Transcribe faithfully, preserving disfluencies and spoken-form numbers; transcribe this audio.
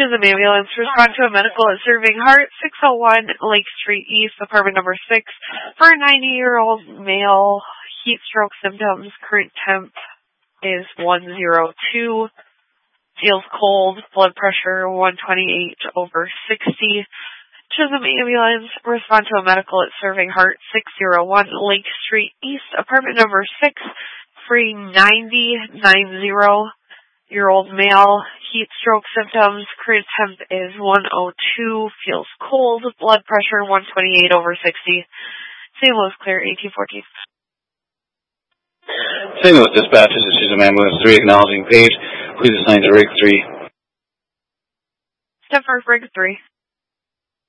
Chisholm Ambulance, respond to a medical at Serving Heart, six oh one Lake Street East, apartment number six, for a ninety-year-old male, heat stroke symptoms, current temp is one oh two, feels cold, blood pressure one twenty-eight over sixty. Chisholm Ambulance, respond to a medical at Serving Heart, six oh one Lake Street East, apartment number six, free ninety, ninety-year-old male, heat stroke symptoms, current temp is one oh two, feels cold, blood pressure one twenty-eight over sixty. Saint Louis Clear, eighteen fourteen. Saint Louis Dispatch, this is Chisholm Ambulance three, acknowledging page. Please assign to rig three. Step for rig three.